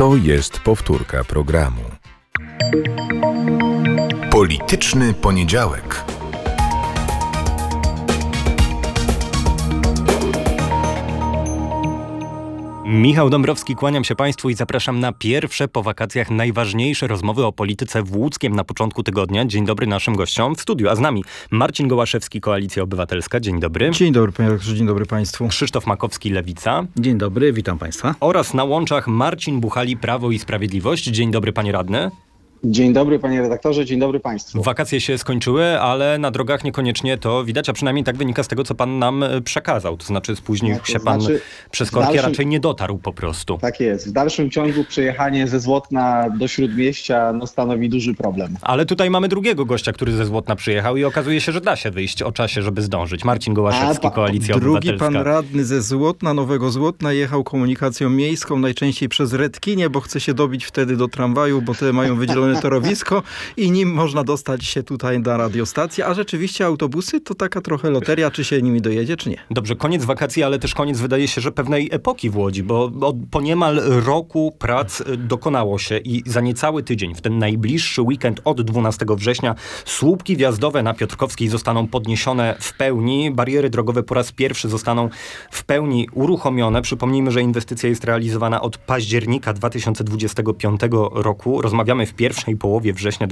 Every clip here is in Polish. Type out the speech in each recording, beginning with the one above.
To jest powtórka programu. Polityczny poniedziałek. Michał Dąbrowski, kłaniam się Państwu i zapraszam na pierwsze po wakacjach najważniejsze rozmowy o polityce w Łódzkiem na początku tygodnia. Dzień dobry naszym gościom w studiu, a z nami Marcin Gołaszewski, Koalicja Obywatelska. Dzień dobry. Dzień dobry, panie redaktorze, dzień dobry Państwu. Krzysztof Makowski, Lewica. Dzień dobry, witam Państwa. Oraz na łączach Marcin Buchali, Prawo i Sprawiedliwość. Dzień dobry, panie radny. Dzień dobry, panie redaktorze, dzień dobry Państwu. Wakacje się skończyły, ale na drogach niekoniecznie to widać, a przynajmniej tak wynika z tego, co pan nam przekazał. To znaczy spóźnił się pan przez korki, a raczej nie dotarł po prostu. Tak jest. W dalszym ciągu przejechanie ze Złotna do Śródmieścia stanowi duży problem. Ale tutaj mamy drugiego gościa, który ze Złotna przyjechał i okazuje się, że da się wyjść o czasie, żeby zdążyć. Marcin Gołaszewski, Koalicja Obywatelska. Drugi pan radny ze Złotna, Nowego Złotna, jechał komunikacją miejską, najczęściej przez Redkinie, bo chce się dobić wtedy do tramwaju, bo te mają wydzielone torowisko i nim można dostać się tutaj na radiostację, a rzeczywiście autobusy to taka trochę loteria, czy się nimi dojedzie, czy nie. Dobrze, koniec wakacji, ale też koniec, wydaje się, że pewnej epoki w Łodzi, bo po niemal roku prac dokonało się i za niecały tydzień, w ten najbliższy weekend od 12 września, słupki wjazdowe na Piotrkowskiej zostaną podniesione w pełni, bariery drogowe po raz pierwszy zostaną w pełni uruchomione. Przypomnijmy, że inwestycja jest realizowana od października 2025 roku. Rozmawiamy w pierwszej połowie września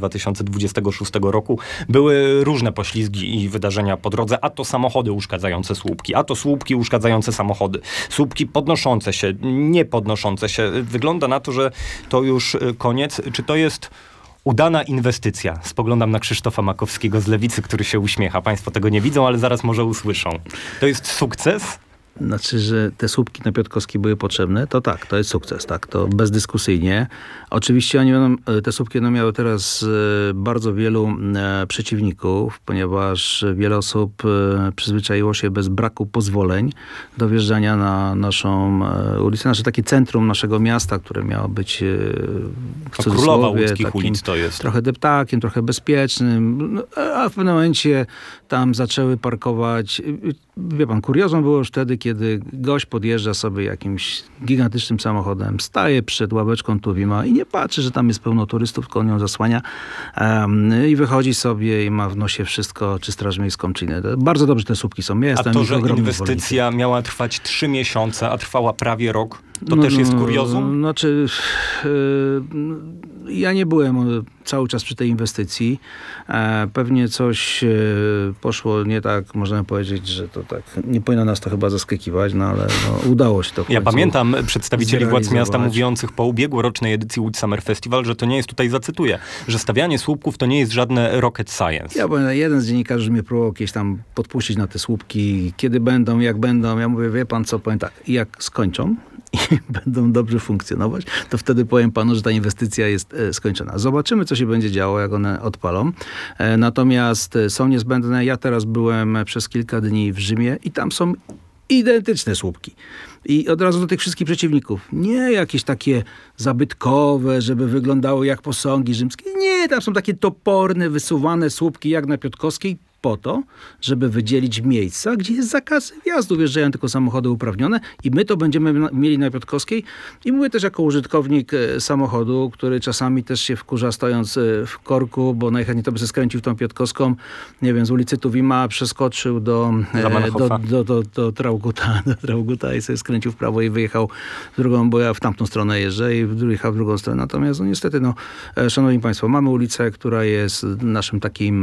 2026 roku. Były różne poślizgi i wydarzenia po drodze, a to samochody uszkadzające słupki, a to słupki uszkadzające samochody, słupki podnoszące się, nie podnoszące się. Wygląda na to, że to już koniec. Czy to jest udana inwestycja? Spoglądam na Krzysztofa Makowskiego z Lewicy, który się uśmiecha. Państwo tego nie widzą, ale zaraz może usłyszą. To jest sukces? Znaczy, że te słupki na Piotrkowskiej były potrzebne, to tak, to jest sukces, tak, to bezdyskusyjnie. Oczywiście te słupki będą miały teraz bardzo wielu przeciwników, ponieważ wiele osób przyzwyczaiło się bez braku pozwoleń do wjeżdżania na naszą ulicę, nasze takie centrum naszego miasta, które miało być w cudzysłowie królowa łódzkich ulic to jest. Trochę deptakiem, trochę bezpiecznym, a w pewnym momencie tam zaczęły parkować. Wie pan, kuriozum było już wtedy, kiedy gość podjeżdża sobie jakimś gigantycznym samochodem, staje przed ławeczką Tuwima i nie patrzy, że tam jest pełno turystów, tylko on ją zasłania i wychodzi sobie i ma w nosie wszystko, czy Straż Miejską, czy inne. Bardzo dobrze te słupki są. A to, że inwestycja miała trwać 3 miesiące, a trwała prawie rok, to też jest kuriozum? Znaczy, ja nie byłem cały czas przy tej inwestycji. Pewnie coś poszło nie tak, można powiedzieć, że to tak nie powinno nas to chyba zaskakiwać, no ale udało się to. Ja pamiętam przedstawicieli władz miasta mówiących po ubiegłorocznej edycji Łódź Summer Festival, że to nie jest, tutaj zacytuję, że stawianie słupków to nie jest żadne rocket science. Ja byłem jeden z dziennikarzy, mnie próbował jakieś tam podpuścić na te słupki, kiedy będą, jak będą. Ja mówię, wie pan co, powiem tak, jak skończą i będą dobrze funkcjonować, to wtedy powiem panu, że ta inwestycja jest skończona. Zobaczymy, co się będzie działo, jak one odpalą. Natomiast są niezbędne. Ja teraz byłem przez kilka dni w Rzymie i tam są identyczne słupki. I od razu do tych wszystkich przeciwników. Nie jakieś takie zabytkowe, żeby wyglądało jak posągi rzymskie. Nie, tam są takie toporne, wysuwane słupki jak na Piotrkowskiej, po to, żeby wydzielić miejsca, gdzie jest zakaz wjazdu. Wjeżdżają tylko samochody uprawnione i my to będziemy mieli na Piotrkowskiej. I mówię też jako użytkownik samochodu, który czasami też się wkurza stojąc w korku, bo najchętniej to by się skręcił w tą Piotrkowską, nie wiem, z ulicy Tuwima przeskoczył do Trauguta i sobie skręcił w prawo i wyjechał w drugą, bo ja w tamtą stronę jeżdżę i wyjechał w drugą stronę. Natomiast niestety, szanowni państwo, mamy ulicę, która jest naszym takim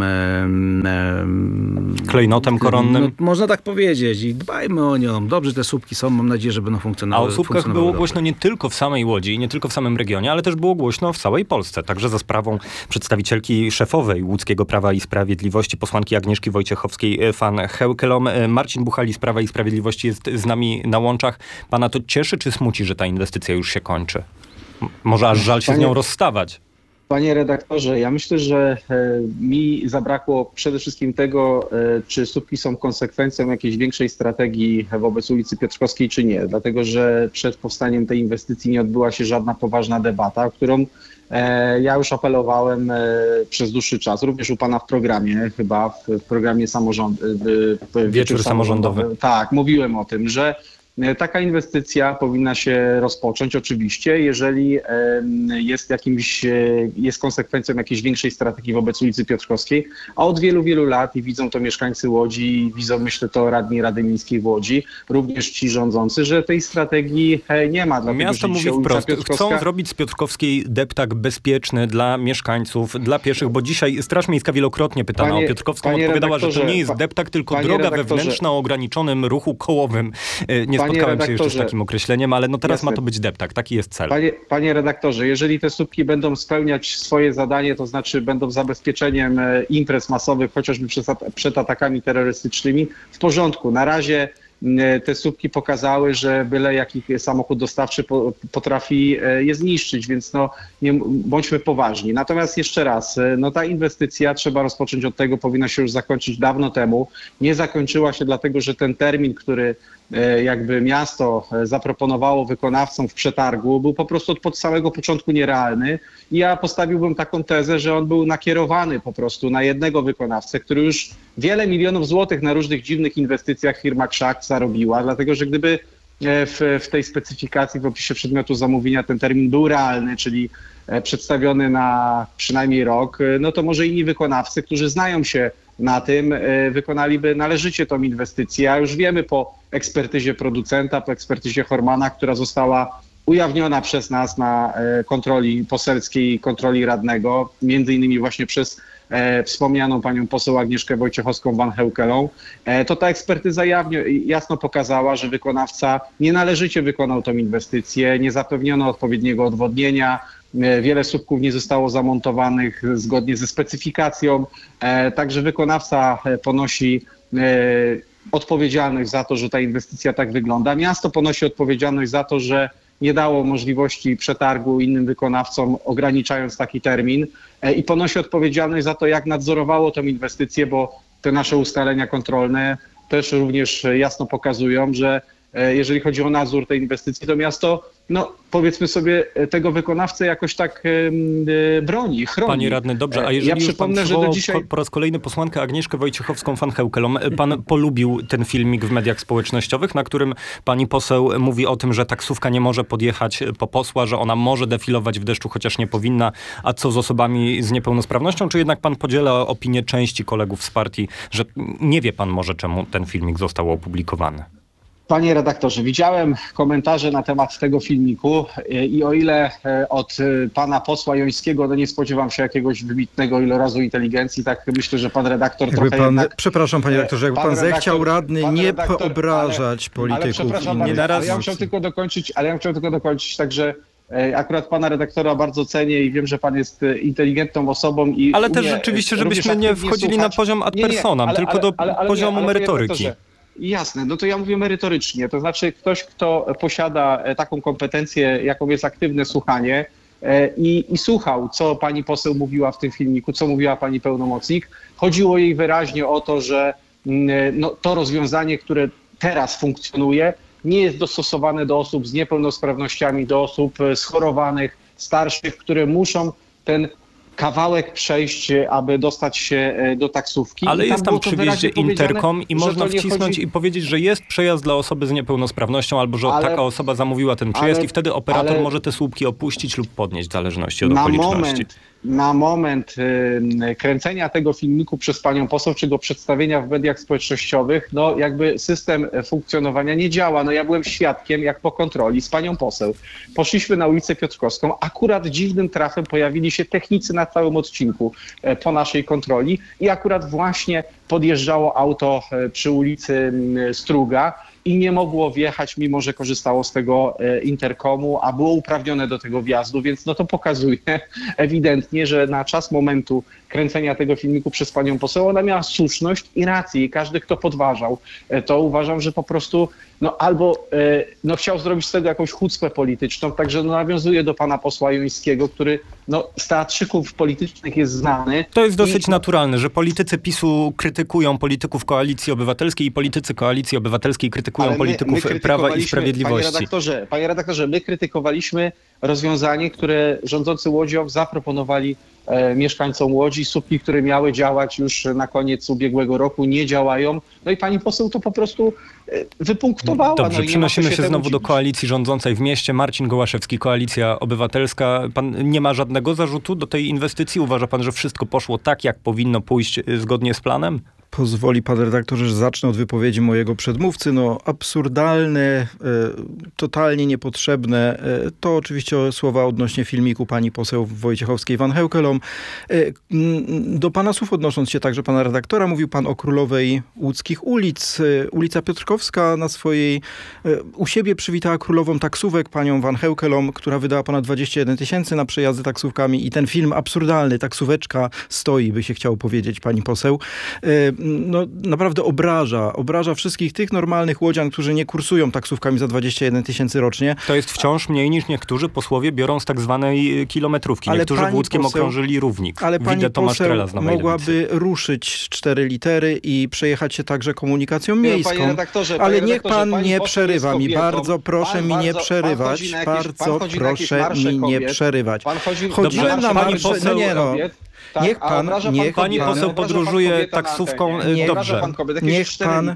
klejnotem koronnym. Można tak powiedzieć i dbajmy o nią. Dobrze te słupki są, mam nadzieję, że będą funkcjonowały. A o słupkach było głośno nie tylko w samej Łodzi, nie tylko w samym regionie, ale też było głośno w całej Polsce. Także za sprawą przedstawicielki szefowej Łódzkiego Prawa i Sprawiedliwości, posłanki Agnieszki Wojciechowskiej, van Heukelom. Marcin Buchali z Prawa i Sprawiedliwości jest z nami na łączach. Pana to cieszy czy smuci, że ta inwestycja już się kończy? Może aż żal się z nią rozstawać? Panie redaktorze, ja myślę, że mi zabrakło przede wszystkim tego, czy słupki są konsekwencją jakiejś większej strategii wobec ulicy Piotrkowskiej, czy nie. Dlatego, że przed powstaniem tej inwestycji nie odbyła się żadna poważna debata, którą ja już apelowałem przez dłuższy czas, również u pana w programie, chyba w programie Wieczór samorządowy. Tak, mówiłem o tym, że Taka inwestycja powinna się rozpocząć oczywiście, jeżeli jest konsekwencją jakiejś większej strategii wobec ulicy Piotrkowskiej, a od wielu, wielu lat i widzą to mieszkańcy Łodzi, widzą, myślę, to radni Rady Miejskiej w Łodzi, również ci rządzący, że tej strategii nie ma. Dlatego, miasto mówi wprost, chcą zrobić z Piotrkowskiej deptak bezpieczny dla mieszkańców, dla pieszych, bo dzisiaj Straż Miejska wielokrotnie pytana o Piotrkowską odpowiadała, że to nie jest deptak, tylko droga wewnętrzna o ograniczonym ruchu kołowym. Nie spotkałem się jeszcze z takim określeniem, ale no teraz ma to być deptak, taki jest cel. Panie redaktorze, jeżeli te słupki będą spełniać swoje zadanie, to znaczy będą zabezpieczeniem imprez masowych, chociażby przed atakami terrorystycznymi, w porządku. Na razie te słupki pokazały, że byle jaki samochód dostawczy potrafi je zniszczyć, więc bądźmy poważni. Natomiast jeszcze raz, ta inwestycja, trzeba rozpocząć od tego, powinna się już zakończyć dawno temu. Nie zakończyła się dlatego, że ten termin, który jakby miasto zaproponowało wykonawcom w przetargu, był po prostu od samego początku nierealny. I ja postawiłbym taką tezę, że on był nakierowany po prostu na jednego wykonawcę, który już wiele milionów złotych na różnych dziwnych inwestycjach firma Krzak zarobiła, dlatego że gdyby w tej specyfikacji, w opisie przedmiotu zamówienia ten termin był realny, czyli przedstawiony na przynajmniej rok, to może inni wykonawcy, którzy znają się na tym, wykonaliby należycie tą inwestycję. A już wiemy po ekspertyzie producenta, po ekspertyzie Hormana, która została ujawniona przez nas na kontroli poselskiej, kontroli radnego, między innymi właśnie przez wspomnianą panią poseł Agnieszkę Wojciechowską-Van Heukelą, to ta ekspertyza jasno pokazała, że wykonawca nie należycie wykonał tą inwestycję, nie zapewniono odpowiedniego odwodnienia, wiele słupków nie zostało zamontowanych zgodnie ze specyfikacją, także wykonawca ponosi odpowiedzialność za to, że ta inwestycja tak wygląda. Miasto ponosi odpowiedzialność za to, że nie dało możliwości przetargu innym wykonawcom, ograniczając taki termin, i ponosi odpowiedzialność za to, jak nadzorowało tę inwestycję, bo te nasze ustalenia kontrolne też również jasno pokazują, że jeżeli chodzi o nadzór tej inwestycji, to miasto, powiedzmy sobie, tego wykonawcę jakoś tak broni, chroni. Panie radny, dobrze, a jeżeli już pan przywołał po raz kolejny posłankę Agnieszkę Wojciechowską-Van Heukelą, pan polubił ten filmik w mediach społecznościowych, na którym pani poseł mówi o tym, że taksówka nie może podjechać po posła, że ona może defilować w deszczu, chociaż nie powinna, a co z osobami z niepełnosprawnością? Czy jednak pan podziela opinię części kolegów z partii, że nie wie pan może, czemu ten filmik został opublikowany? Panie redaktorze, widziałem komentarze na temat tego filmiku i o ile od pana posła Jońskiego nie spodziewam się jakiegoś wybitnego ilorazu inteligencji, tak myślę, że pan redaktor trochę jednak... Przepraszam, panie redaktorze, jakby pan zechciał radny nie obrażać polityków. Ale ja chciałem tylko dokończyć, także akurat pana redaktora bardzo cenię i wiem, że pan jest inteligentną osobą. Ale też rzeczywiście, żebyśmy nie wchodzili na poziom ad personam, tylko do poziomu merytoryki. Jasne, to ja mówię merytorycznie, to znaczy ktoś, kto posiada taką kompetencję, jaką jest aktywne słuchanie i słuchał, co pani poseł mówiła w tym filmiku, co mówiła pani pełnomocnik. Chodziło jej wyraźnie o to, że to rozwiązanie, które teraz funkcjonuje, nie jest dostosowane do osób z niepełnosprawnościami, do osób schorowanych, starszych, które muszą ten kawałek przejść, aby dostać się do taksówki. Ale jest tam przy wjeździe interkom i można wcisnąć i powiedzieć, że jest przejazd dla osoby z niepełnosprawnością, albo że taka osoba zamówiła ten przejazd i wtedy operator może te słupki opuścić lub podnieść w zależności od okoliczności. Na moment kręcenia tego filmiku przez panią poseł, czy go przedstawienia w mediach społecznościowych, jakby system funkcjonowania nie działa. Ja byłem świadkiem, jak po kontroli z panią poseł poszliśmy na ulicę Piotrkowską, akurat dziwnym trafem pojawili się technicy na całym odcinku po naszej kontroli i akurat właśnie podjeżdżało auto przy ulicy Struga i nie mogło wjechać, mimo że korzystało z tego interkomu, a było uprawnione do tego wjazdu, więc to pokazuje ewidentnie, że na czas momentu kręcenia tego filmiku przez panią poseł ona miała słuszność i rację i każdy, kto podważał, to uważam, że po prostu albo chciał zrobić z tego jakąś chucpę polityczną, także nawiązuje do pana posła Jońskiego, który z teatrzyków politycznych jest znany. To jest dosyć naturalne, że politycy PiS-u krytykują polityków Koalicji Obywatelskiej i politycy Koalicji Obywatelskiej krytykują polityków Prawa i Sprawiedliwości. Panie redaktorze, my krytykowaliśmy rozwiązanie, które rządzący Łodzią zaproponowali mieszkańcom Łodzi. Słupki, które miały działać już na koniec ubiegłego roku, nie działają. I pani poseł to po prostu wypunktowała. Dobrze, i przenosimy się znowu do dziwić. koalicji rządzącej w mieście. Marcin Gołaszewski, Koalicja Obywatelska. Pan nie ma żadnego zarzutu do tej inwestycji? Uważa pan, że wszystko poszło tak, jak powinno pójść zgodnie z planem? Pozwoli pan redaktorze, że zacznę od wypowiedzi mojego przedmówcy. Absurdalne, totalnie niepotrzebne. To oczywiście słowa odnośnie filmiku pani poseł Wojciechowskiej-Van Heukelom. Do pana słów odnosząc się także pana redaktora, mówił pan o królowej łódzkich ulic. Ulica Piotrkowska u siebie przywitała królową taksówek, panią Van Heukelom, która wydała ponad 21 000 na przejazdy taksówkami i ten film absurdalny, taksóweczka stoi, by się chciało powiedzieć pani poseł. Naprawdę obraża wszystkich tych normalnych łodzian, którzy nie kursują taksówkami za 21 000 rocznie. To jest wciąż mniej niż niektórzy posłowie biorą z tak zwanej kilometrówki. Niektórzy w Łódzkiem okrążyli Równik. Ale pani Widzę Tomasz poseł Trelas na mogłaby ruszyć 4 litery i przejechać się także komunikacją miejską. Panie redaktorze, ale niech pan nie przerywa mi. Bardzo proszę mi nie przerywać. Bardzo proszę mi nie przerywać. Chodziłem na marsze. Pani poseł podróżuje taksówką dobrze. Niech pan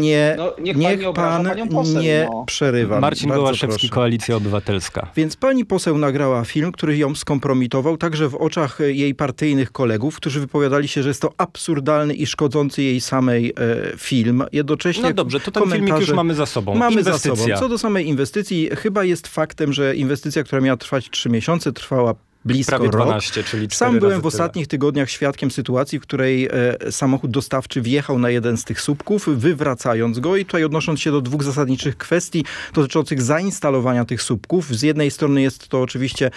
nie przerywa. Marcin Bardzo Gołaszewski, proszę. Koalicja Obywatelska. Więc pani poseł nagrała film, który ją skompromitował, także w oczach jej partyjnych kolegów, którzy wypowiadali się, że jest to absurdalny i szkodzący jej samej film. Jednocześnie No dobrze, to ten filmik już mamy za sobą. Mamy za sobą. Co do samej inwestycji, chyba jest faktem, że inwestycja, która miała trwać 3 miesiące, trwała blisko prawie rok. 12, czyli 4 Sam byłem razy w ostatnich tygodniach świadkiem sytuacji, w której samochód dostawczy wjechał na jeden z tych słupków, wywracając go i tutaj odnosząc się do 2 zasadniczych kwestii dotyczących zainstalowania tych słupków. Z jednej strony jest to oczywiście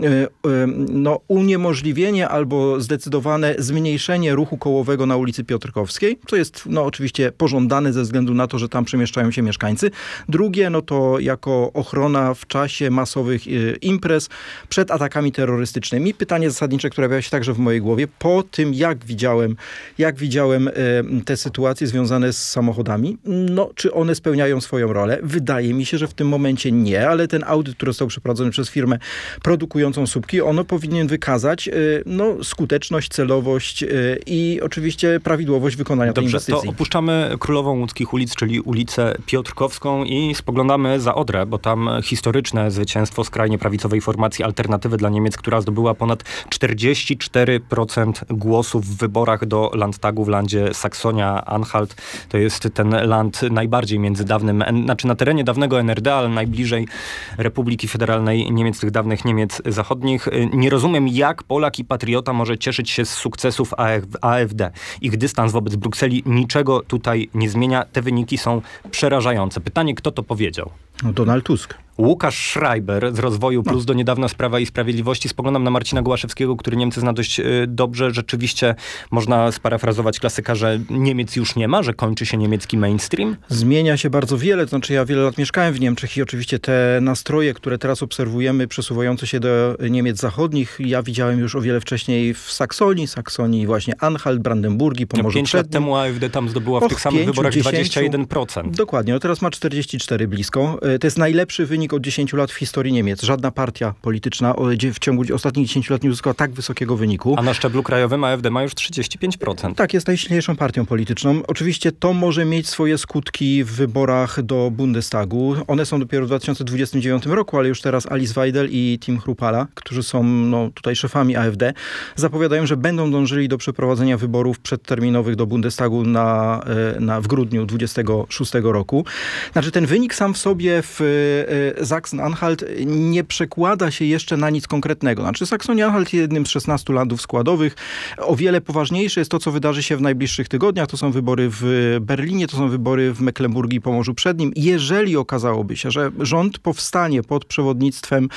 uniemożliwienie albo zdecydowane zmniejszenie ruchu kołowego na ulicy Piotrkowskiej, co jest oczywiście pożądane ze względu na to, że tam przemieszczają się mieszkańcy. Drugie, to jako ochrona w czasie masowych imprez przed atakami terrorystycznymi. Pytanie zasadnicze, które pojawia się także w mojej głowie, po tym jak widziałem te sytuacje związane z samochodami, czy one spełniają swoją rolę? Wydaje mi się, że w tym momencie nie, ale ten audyt, który został przeprowadzony przez firmę produkującą słupki, ono powinien wykazać skuteczność, celowość i oczywiście prawidłowość wykonania tej inwestycji. Dobrze, to opuszczamy Królową Łódzkich Ulic, czyli ulicę Piotrkowską i spoglądamy za Odrę, bo tam historyczne zwycięstwo skrajnie prawicowej formacji Alternatywy dla Niemiec, która zdobyła ponad 44% głosów w wyborach do Landtagu w landzie Saksonia-Anhalt. To jest ten land najbardziej na terenie dawnego NRD, ale najbliżej Republiki Federalnej Niemiec, tych dawnych Niemiec zachodnich. Nie rozumiem, jak Polak i patriota może cieszyć się z sukcesów AfD. Ich dystans wobec Brukseli niczego tutaj nie zmienia. Te wyniki są przerażające. Pytanie, kto to powiedział? Donald Tusk. Łukasz Schreiber z Rozwoju Plus do niedawna z Prawa i Sprawiedliwości. Spoglądam na Marcina Gołaszewskiego, który Niemcy zna dość dobrze. Rzeczywiście można sparafrazować klasyka, że Niemiec już nie ma, że kończy się niemiecki mainstream? Zmienia się bardzo wiele. To znaczy ja wiele lat mieszkałem w Niemczech i oczywiście te nastroje, które teraz obserwujemy, przesuwające się do Niemiec zachodnich, ja widziałem już o wiele wcześniej w Saksonii właśnie Anhalt, Brandenburgii, Pomorzu 5 lat temu AfD tam zdobyła w tych samych wyborach 21%. Dokładnie. Teraz ma 44 blisko. To jest najlepszy wynik od 10 lat w historii Niemiec. Żadna partia polityczna w ciągu ostatnich 10 lat nie uzyskała tak wysokiego wyniku. A na szczeblu krajowym AfD ma już 35%. Tak, jest najsilniejszą partią polityczną. Oczywiście to może mieć swoje skutki w wyborach do Bundestagu. One są dopiero w 2029 roku, ale już teraz Alice Weidel i Tim Chrupalla, którzy są tutaj szefami AfD, zapowiadają, że będą dążyli do przeprowadzenia wyborów przedterminowych do Bundestagu w grudniu 2026 roku. Znaczy ten wynik sam w sobie w Sachsen-Anhalt nie przekłada się jeszcze na nic konkretnego. Znaczy Saksonia-Anhalt jest jednym z 16 landów składowych. O wiele poważniejsze jest to, co wydarzy się w najbliższych tygodniach. To są wybory w Berlinie, to są wybory w Mecklenburgii i Pomorzu Przednim. Jeżeli okazałoby się, że rząd powstanie pod przewodnictwem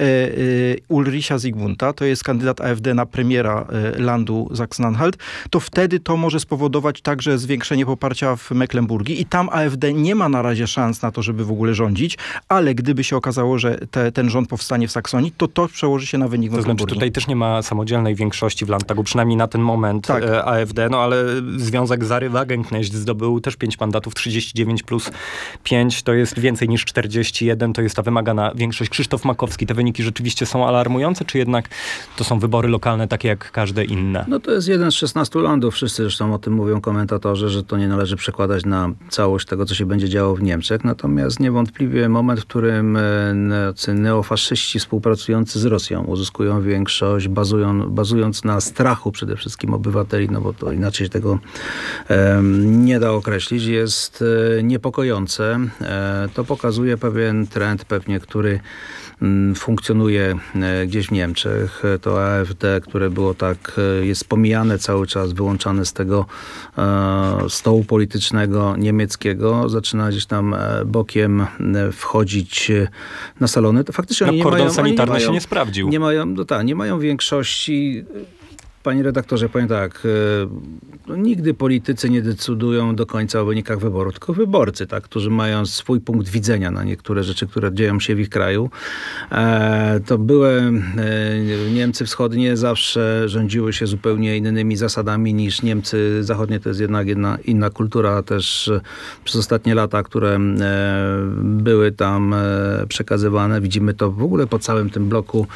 Ulricha Zygmunta, to jest kandydat AfD na premiera landu Sachsen-Anhalt, to wtedy to może spowodować także zwiększenie poparcia w Mecklenburgii i tam AfD nie ma na razie szans na to, żeby w ogóle rządzić. rządzić, ale gdyby się okazało, że ten rząd powstanie w Saksonii, to przełoży się na wynik w To znaczy Mecklenburgii. tutaj też nie ma samodzielnej większości w Landtagu, przynajmniej na ten moment Tak. AfD, no ale Związek Zary Wagenknecht zdobył też 5 mandatów, 39 plus 5 to jest więcej niż 41, to jest ta wymagana większość. Krzysztof Makowski, te wyniki rzeczywiście są alarmujące, czy jednak to są wybory lokalne takie jak każde inne? No to jest jeden z 16 landów. Wszyscy zresztą o tym mówią komentatorzy, że to nie należy przekładać na całość tego, co się będzie działo w Niemczech. Natomiast niewątpliwie moment, w którym neofaszyści współpracujący z Rosją uzyskują większość, bazując na strachu przede wszystkim obywateli, no bo to inaczej się tego nie da określić, jest niepokojące. To pokazuje pewien trend pewnie, który funkcjonuje gdzieś w Niemczech. To AfD, które było tak, jest pomijane cały czas, wyłączane z tego stołu politycznego niemieckiego, zaczyna gdzieś tam bokiem wchodzić na salony. To faktycznie oni kordon sanitarny się nie sprawdził. Nie mają większości. Panie redaktorze, powiem tak, nigdy politycy nie decydują do końca o wynikach wyborów, tylko wyborcy, tak, którzy mają swój punkt widzenia na niektóre rzeczy, które dzieją się w ich kraju. To były Niemcy wschodnie zawsze rządziły się zupełnie innymi zasadami niż Niemcy zachodnie. To jest jednak inna kultura też przez ostatnie lata, które były tam przekazywane. Widzimy to w ogóle po całym tym bloku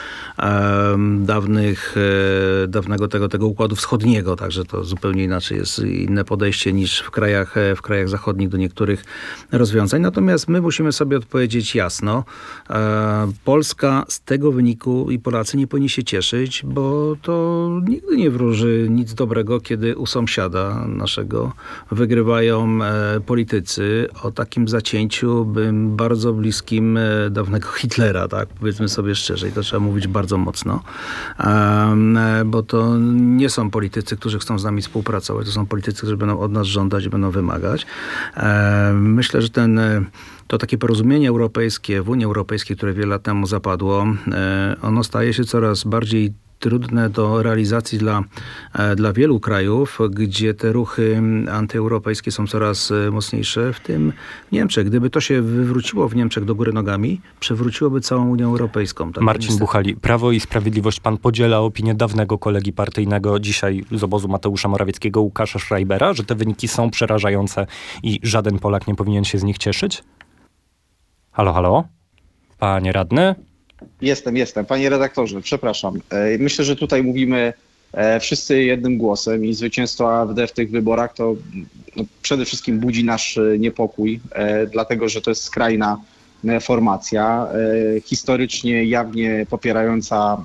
dawnego tego układu wschodniego, także to zupełnie inaczej jest inne podejście niż w krajach zachodnich do niektórych rozwiązań. Natomiast my musimy sobie odpowiedzieć jasno. Polska z tego wyniku i Polacy nie powinni się cieszyć, bo to nigdy nie wróży nic dobrego, kiedy u sąsiada naszego wygrywają politycy o takim zacięciu bardzo bliskim dawnego Hitlera, tak? Powiedzmy sobie szczerze i to trzeba mówić bardzo mocno, bo to nie są politycy, którzy chcą z nami współpracować. To są politycy, którzy będą od nas żądać i będą wymagać. Myślę, że to takie porozumienie europejskie w Unii Europejskiej, które wiele lat temu zapadło, ono staje się coraz bardziej trudne do realizacji dla wielu krajów, gdzie te ruchy antyeuropejskie są coraz mocniejsze, w tym w Niemczech. Gdyby to się wywróciło w Niemczech do góry nogami, przewróciłoby całą Unię Europejską. Tak Marcin Buchali, Prawo i Sprawiedliwość. Pan podziela opinię dawnego kolegi partyjnego, dzisiaj z obozu Mateusza Morawieckiego, Łukasza Schreibera, że te wyniki są przerażające i żaden Polak nie powinien się z nich cieszyć? Halo? Panie radny? Jestem. Panie redaktorze, przepraszam. Myślę, że tutaj mówimy wszyscy jednym głosem i zwycięstwo AfD w tych wyborach to przede wszystkim budzi nasz niepokój, dlatego że to jest skrajna formacja, historycznie jawnie popierająca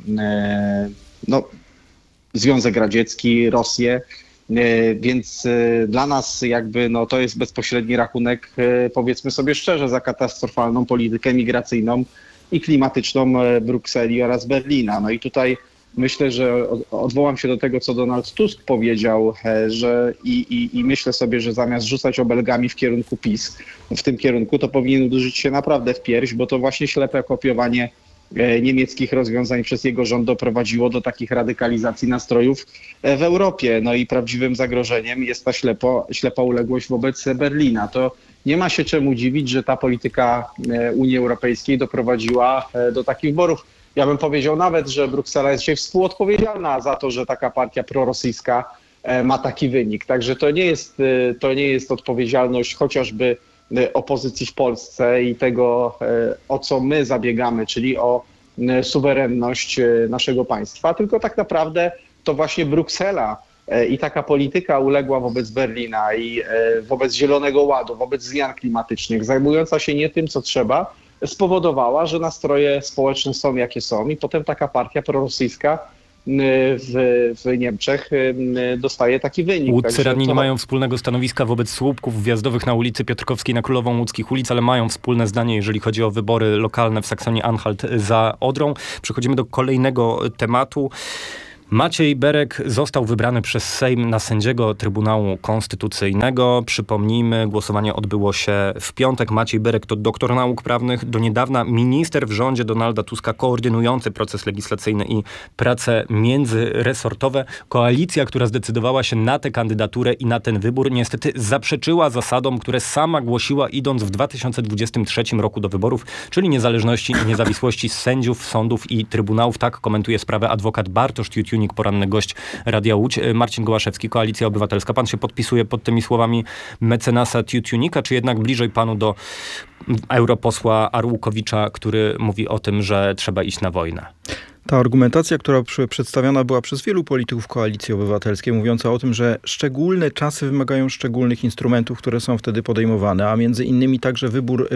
Związek Radziecki, Rosję, więc dla nas jakby to jest bezpośredni rachunek, powiedzmy sobie szczerze, za katastrofalną politykę migracyjną i klimatyczną Brukseli oraz Berlina. No i tutaj myślę, że odwołam się do tego, co Donald Tusk powiedział, że i myślę sobie, że zamiast rzucać obelgami w kierunku PiS, w tym kierunku, to powinien uderzyć się naprawdę w pierś, bo to właśnie ślepe kopiowanie niemieckich rozwiązań przez jego rząd doprowadziło do takich radykalizacji nastrojów w Europie. No i prawdziwym zagrożeniem jest ta ślepa uległość wobec Berlina. To nie ma się czemu dziwić, że ta polityka Unii Europejskiej doprowadziła do takich wyborów. Ja bym powiedział nawet, że Bruksela jest dzisiaj współodpowiedzialna za to, że taka partia prorosyjska ma taki wynik. Także to nie jest odpowiedzialność chociażby opozycji w Polsce i tego, o co my zabiegamy, czyli o suwerenność naszego państwa, tylko tak naprawdę to właśnie Bruksela i taka polityka uległa wobec Berlina i wobec Zielonego Ładu, wobec zmian klimatycznych, zajmująca się nie tym, co trzeba, spowodowała, że nastroje społeczne są, jakie są i potem taka partia prorosyjska w Niemczech dostaje taki wynik. Łódzcy radni nie mają wspólnego stanowiska wobec słupków wjazdowych na ulicy Piotrkowskiej na Królową Łódzkich Ulic, ale mają wspólne zdanie, jeżeli chodzi o wybory lokalne w Saksonii-Anhalt za Odrą. Przechodzimy do kolejnego tematu. Maciej Berek został wybrany przez Sejm na sędziego Trybunału Konstytucyjnego. Przypomnijmy, głosowanie odbyło się w piątek. Maciej Berek to doktor nauk prawnych, do niedawna minister w rządzie Donalda Tuska, koordynujący proces legislacyjny i prace międzyresortowe. Koalicja, która zdecydowała się na tę kandydaturę i na ten wybór, niestety zaprzeczyła zasadom, które sama głosiła, idąc w 2023 roku do wyborów, czyli niezależności i niezawisłości sędziów, sądów i trybunałów. Tak komentuje sprawę adwokat Bartosz Tiutiunik, poranny gość Radia Łódź. Marcin Gołaszewski, Koalicja Obywatelska. Pan się podpisuje pod tymi słowami mecenasa Tiutiunika, czy jednak bliżej panu do europosła Arłukowicza, który mówi o tym, że trzeba iść na wojnę? Ta argumentacja, która przedstawiana była przez wielu polityków Koalicji Obywatelskiej, mówiąca o tym, że szczególne czasy wymagają szczególnych instrumentów, które są wtedy podejmowane, a między innymi także wybór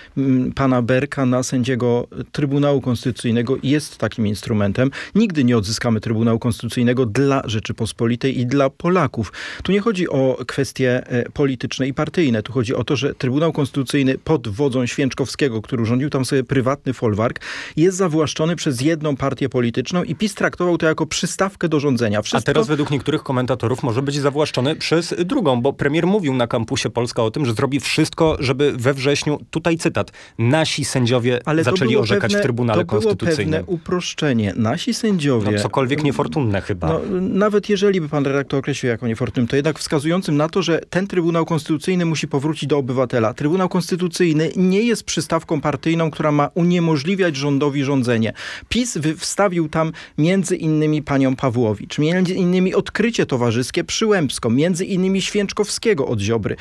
pana Berka na sędziego Trybunału Konstytucyjnego jest takim instrumentem. Nigdy nie odzyskamy Trybunału Konstytucyjnego dla Rzeczypospolitej i dla Polaków. Tu nie chodzi o kwestie polityczne i partyjne. Tu chodzi o to, że Trybunał Konstytucyjny pod wodzą Święczkowskiego, który urządził tam sobie prywatny folwark, jest zawłaszczony przez jedną partię polityczną i PiS traktował to jako przystawkę do rządzenia. A teraz według niektórych komentatorów może być zawłaszczony przez drugą, bo premier mówił na kampusie Polska o tym, że zrobi wszystko, żeby we wrześniu, tutaj cytat, nasi sędziowie zaczęli orzekać w Trybunale Konstytucyjnym. To było pewne uproszczenie. Nasi sędziowie... No cokolwiek niefortunne chyba. No, nawet jeżeli by pan redaktor określił jako niefortunnym, to jednak wskazującym na to, że ten Trybunał Konstytucyjny musi powrócić do obywatela. Trybunał Konstytucyjny nie jest przystawką partyjną, która ma uniemożliwiać rządowi rządzenie. PiS wstawił tam między innymi panią Pawłowicz, między innymi Odkrycie Towarzyskie Przyłębską, między innymi Święczkowskiego od Ziobry.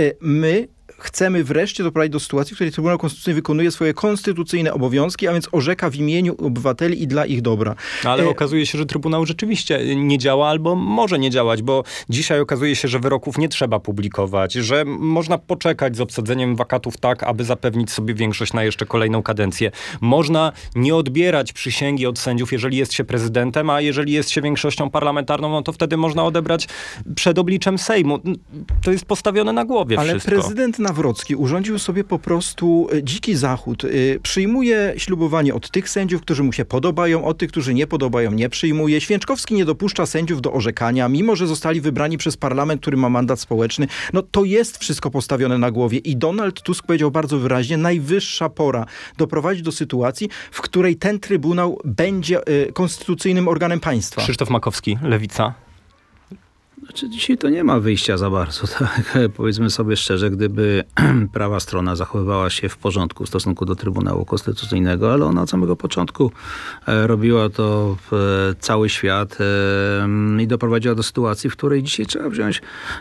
My chcemy wreszcie doprowadzić do sytuacji, w której Trybunał Konstytucyjny wykonuje swoje konstytucyjne obowiązki, a więc orzeka w imieniu obywateli i dla ich dobra. Ale okazuje się, że Trybunał rzeczywiście nie działa albo może nie działać, bo dzisiaj okazuje się, że wyroków nie trzeba publikować, że można poczekać z obsadzeniem wakatów tak, aby zapewnić sobie większość na jeszcze kolejną kadencję. Można nie odbierać przysięgi od sędziów, jeżeli jest się prezydentem, a jeżeli jest się większością parlamentarną, no to wtedy można odebrać przed obliczem Sejmu. To jest postawione na głowie wszystko. Ale prezydent Nawrocki urządził sobie po prostu dziki zachód. Przyjmuje ślubowanie od tych sędziów, którzy mu się podobają, od tych, którzy nie podobają, nie przyjmuje. Święczkowski nie dopuszcza sędziów do orzekania, mimo że zostali wybrani przez parlament, który ma mandat społeczny. No to jest wszystko postawione na głowie i Donald Tusk powiedział bardzo wyraźnie, najwyższa pora doprowadzić do sytuacji, w której ten Trybunał będzie konstytucyjnym organem państwa. Krzysztof Makowski, Lewica. Znaczy, dzisiaj to nie ma wyjścia za bardzo. Tak? Powiedzmy sobie szczerze, gdyby prawa strona zachowywała się w porządku w stosunku do Trybunału Konstytucyjnego, ale ona od samego początku robiła to cały świat i doprowadziła do sytuacji, w której dzisiaj trzeba wziąć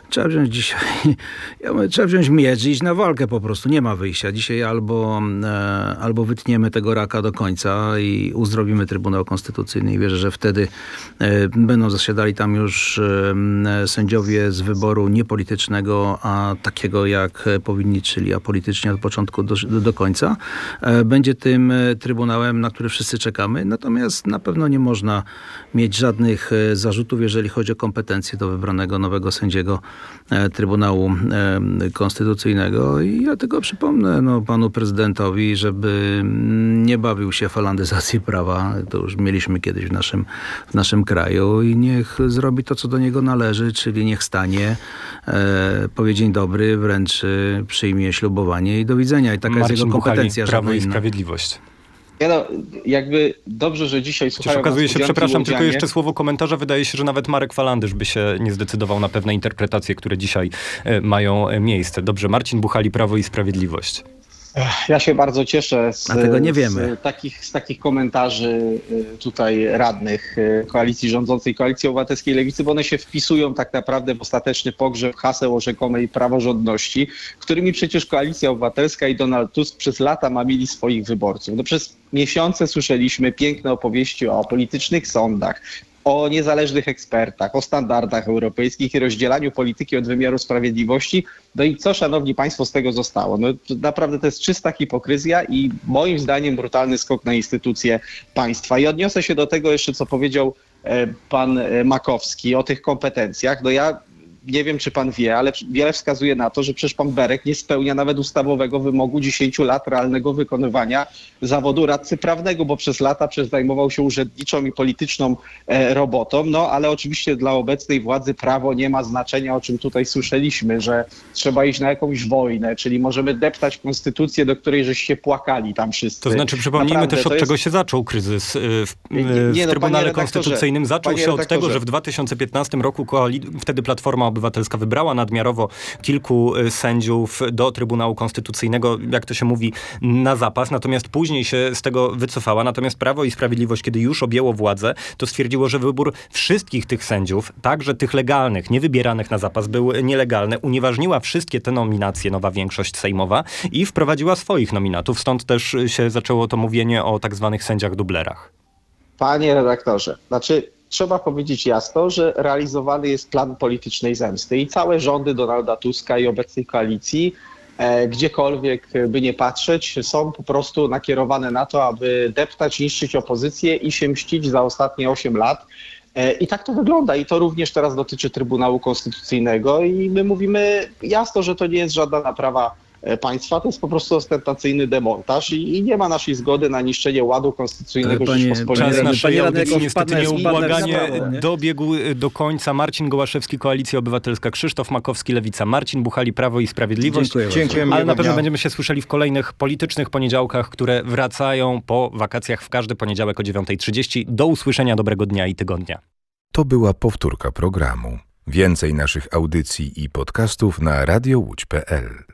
miecz i iść na walkę po prostu. Nie ma wyjścia. Dzisiaj albo wytniemy tego raka do końca i uzdrowimy Trybunał Konstytucyjny i wierzę, że wtedy będą zasiadali tam już sędziowie z wyboru niepolitycznego, a takiego jak powinni, czyli apolitycznie od początku do końca. Będzie tym trybunałem, na który wszyscy czekamy. Natomiast na pewno nie można mieć żadnych zarzutów, jeżeli chodzi o kompetencje do wybranego nowego sędziego Trybunału Konstytucyjnego. I ja tylko przypomnę panu prezydentowi, żeby nie bawił się falandyzacji prawa. To już mieliśmy kiedyś w naszym kraju i niech zrobi to, co do niego należy, czyli niech stanie, powie dzień dobry, wręczy, przyjmie ślubowanie i do widzenia. I taka Marcin jest jego kompetencja. Prawo i Sprawiedliwość. Jakby dobrze, że dzisiaj słuchają. Okazuje się, przepraszam, tylko jeszcze słowo komentarza. Wydaje się, że nawet Marek Falandysz by się nie zdecydował na pewne interpretacje, które dzisiaj mają miejsce. Dobrze, Marcin Buchali, Prawo i Sprawiedliwość. Ja się bardzo cieszę z takich komentarzy tutaj radnych koalicji rządzącej, Koalicji Obywatelskiej, Lewicy, bo one się wpisują tak naprawdę w ostateczny pogrzeb haseł o rzekomej praworządności, którymi przecież Koalicja Obywatelska i Donald Tusk przez lata mamili swoich wyborców. No przez miesiące słyszeliśmy piękne opowieści o politycznych sądach, o niezależnych ekspertach, o standardach europejskich i rozdzielaniu polityki od wymiaru sprawiedliwości. No i co, szanowni państwo, z tego zostało? No naprawdę to jest czysta hipokryzja i moim zdaniem brutalny skok na instytucje państwa. I odniosę się do tego jeszcze, co powiedział pan Makowski o tych kompetencjach. No ja nie wiem, czy pan wie, ale wiele wskazuje na to, że przecież pan Berek nie spełnia nawet ustawowego wymogu 10 lat realnego wykonywania zawodu radcy prawnego, bo przez lata zajmował się urzędniczą i polityczną robotą, no ale oczywiście dla obecnej władzy prawo nie ma znaczenia, o czym tutaj słyszeliśmy, że trzeba iść na jakąś wojnę, czyli możemy deptać konstytucję, do której żeście płakali tam wszyscy. To znaczy przypomnijmy Naprawdę, też, od czego się zaczął kryzys w Trybunale Konstytucyjnym. Zaczął się od tego, że w 2015 roku wtedy Platforma Obywatelska wybrała nadmiarowo kilku sędziów do Trybunału Konstytucyjnego, jak to się mówi, na zapas, natomiast później się z tego wycofała. Natomiast Prawo i Sprawiedliwość, kiedy już objęło władzę, to stwierdziło, że wybór wszystkich tych sędziów, także tych legalnych, niewybieranych na zapas, był nielegalny. Unieważniła wszystkie te nominacje nowa większość sejmowa i wprowadziła swoich nominatów. Stąd też się zaczęło to mówienie o tak zwanych sędziach dublerach. Panie redaktorze, trzeba powiedzieć jasno, że realizowany jest plan politycznej zemsty i całe rządy Donalda Tuska i obecnej koalicji, gdziekolwiek by nie patrzeć, są po prostu nakierowane na to, aby deptać, niszczyć opozycję i się mścić za ostatnie 8 lat. I tak to wygląda i to również teraz dotyczy Trybunału Konstytucyjnego i my mówimy jasno, że to nie jest żadna naprawa państwa, to jest po prostu ostentacyjny demontaż i nie ma naszej zgody na niszczenie ładu konstytucyjnego Rzeczypospolitej. Czas naszej audycji niestety wpadnę nieubłaganie sprawą, dobiegł do końca. Marcin Gołaszewski, Koalicja Obywatelska, Krzysztof Makowski, Lewica, Marcin Buchali, Prawo i Sprawiedliwość. Dziękujemy. Ale na pewno będziemy się słyszeli w kolejnych politycznych poniedziałkach, które wracają po wakacjach w każdy poniedziałek o 9:30. Do usłyszenia, dobrego dnia i tygodnia. To była powtórka programu. Więcej naszych audycji i podcastów na radiołódź.pl.